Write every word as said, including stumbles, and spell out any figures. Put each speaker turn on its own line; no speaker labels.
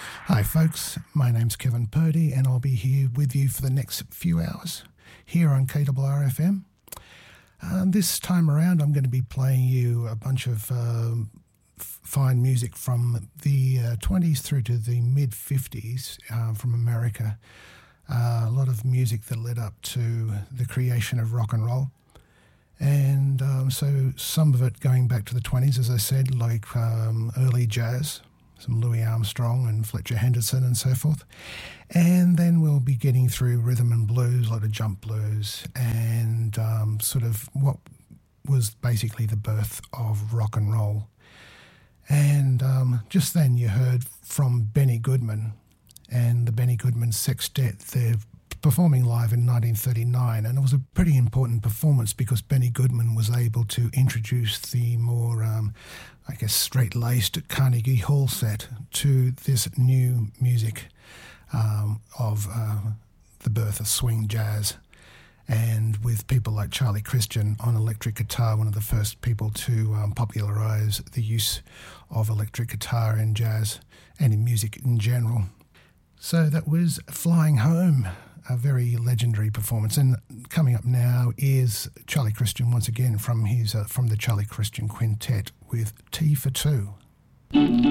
Hi folks, my name's Kevin Purdy and I'll be here with you for the next few hours here on K R R F M. Um, this time around I'm going to be playing you a bunch of um, f- fine music from the uh, twenties through to the mid-fifties uh, from America. Uh, a lot of music that led up to the creation of rock and roll. And um, so some of it going back to the twenties, as I said, like um, early jazz, some Louis Armstrong and Fletcher Henderson and so forth. And then we'll be getting through rhythm and blues, a lot of jump blues, and um, sort of what was basically the birth of rock and roll. And um, just then you heard from Benny Goodman and the Benny Goodman Sextet. They're performing live in nineteen thirty-nine, and it was a pretty important performance because Benny Goodman was able to introduce the more, um, I guess, straight-laced Carnegie Hall set to this new music um, of uh, the birth of swing jazz. And with people like Charlie Christian on electric guitar, one of the first people to um, popularise the use of electric guitar in jazz and in music in general. So that was Flying Home, a very legendary performance. And coming up now is Charlie Christian once again from his uh, from the Charlie Christian Quintet with Tea for Two.